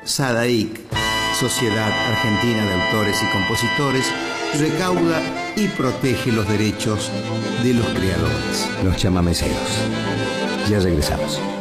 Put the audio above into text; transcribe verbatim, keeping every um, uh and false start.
SADAIC, Sociedad Argentina de Autores y Compositores, recauda y protege los derechos de los creadores. Los chamameceros. Ya regresamos.